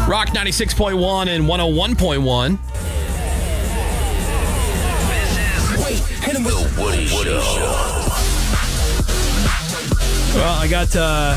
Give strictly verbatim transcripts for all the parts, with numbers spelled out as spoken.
Rock ninety-six point one and one oh one point one. The Woody Show. Well, I got uh,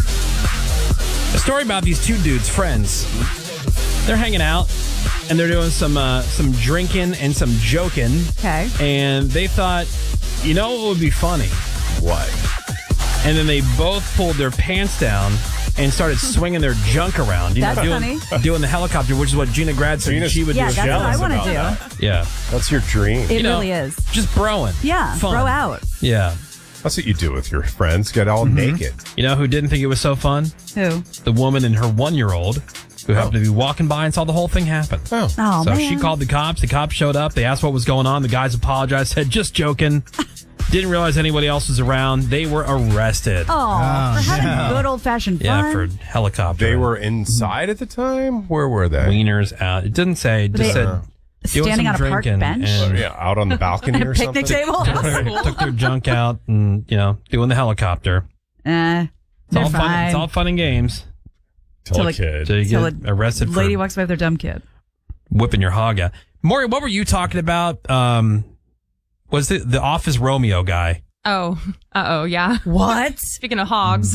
a story about these two dudes, friends. They're hanging out, and they're doing some uh, some drinking and some joking. Okay. And they thought, you know what would be funny? What? And then they both pulled their pants down and started swinging their junk around. You That's know, doing, funny. doing the helicopter, which is what Gina Grad said Gina's- she would Yeah, do. that's what I want to do. about Yeah. That's your dream. It You know, really is. Just broing. Yeah, Fun. throw out. Yeah. That's what you do with your friends. Get all naked. You know who didn't think it was so fun? Who? The woman and her one-year-old who happened to be walking by and saw the whole thing happen. Oh. Oh, so man. she called the cops. The cops showed up. They asked what was going on. The guys apologized, said, just joking. Didn't realize anybody else was around. They were arrested. Oh, for having good old-fashioned fun. Yeah, for helicopter. They were inside at the time? Where were they? Wieners out. It didn't say. It just They- said Uh, doing standing some on a park drinking bench. and Oh, yeah, out on the balcony At a or picnic something? table. took their junk out and, you know, doing the helicopter. Eh, It's they're all fun. fine. It's all fun and games. Till Till a it- kid. So you Till get a arrested for Lady walks by with her dumb kid. whipping your hog out. Maury, what were you talking about? Um, was it the Office Romeo guy? Oh, uh-oh, yeah. What? Speaking of hogs,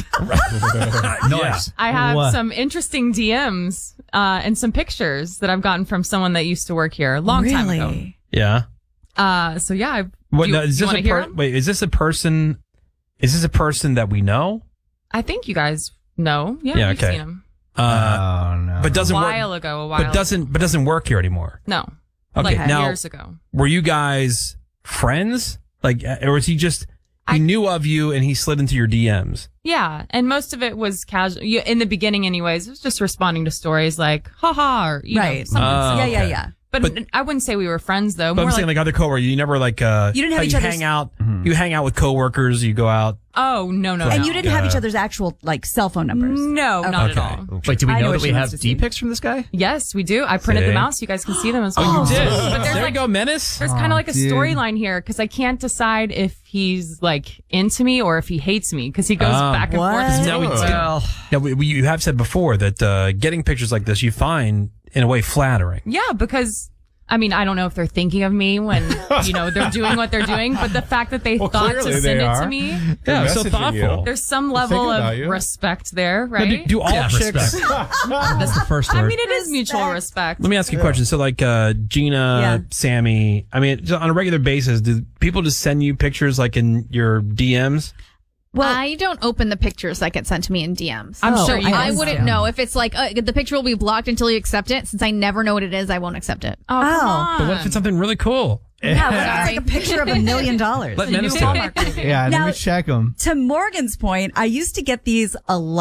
Nice. I have What? some interesting D Ms uh, and some pictures that I've gotten from someone that used to work here a long time ago. Really? Yeah. Uh, so yeah, I, What, do you, no, is do you this want a to hear per- 'em? wait? Is this a person? Is this a person that we know? I think you guys know. Yeah, Yeah, you've okay. seen them. Uh, oh, no. but A doesn't while work. ago, a while But doesn't but doesn't work here anymore. ago. No. Okay, Like now years ago. were you guys friends? Like, uh, or was he just he I- knew of you and he slid into your D Ms? Yeah, and most of it was casual. You, in the beginning, anyways, it was just responding to stories like, haha, or, you Right. know, something Oh, simple. yeah, yeah, okay. yeah. But, But- I wouldn't say we were friends, though. But More I'm saying like, like other coworkers. You never like uh You didn't have how each you other's- hang out. You hang out with coworkers. You go out. oh, no, no, And no. you didn't have Uh, each other's actual like cell phone numbers. No, not Okay. at all. Wait, do we I know know what that she we wants have to see. D pics from this guy? Yes, we do. I printed See? them out so you guys can see them as well. Oh, you did. But there's there like you go, Menace. there's kind of like a dude. storyline here because I can't decide if he's like into me or if he hates me because he goes Oh. back and What? forth. Now we, between the two. now we, we, you have said before that uh, getting pictures like this you find in a way flattering. Yeah, because I mean I don't know if they're thinking of me when you know they're doing what they're doing, but the fact that they Well, thought clearly to send they it are. to me, Yeah, so messaging thoughtful. you. there's some level thinking of about you. respect there, Now, right? do, do all Yeah, chicks? respect. That's the first I word. mean, it is mutual respect. Let me ask you a question. So, like uh, Gina, Yeah. Sammy, I mean, just on a regular basis, do people just send you pictures like in your D Ms? Well, I don't open the pictures that get sent to me in D Ms. I'm Oh, sure you I I guys wouldn't do. know if it's like uh, the picture will be blocked until you accept it. Since I never know what it is, I won't accept it. Oh, come Oh. on. But what if it's something really cool? yeah, well, it's like a picture of a million dollars. Let It's a Menace new do it. Hallmark movie. Yeah, let Now- me check them. To Morgan's point, I used to get these a lot.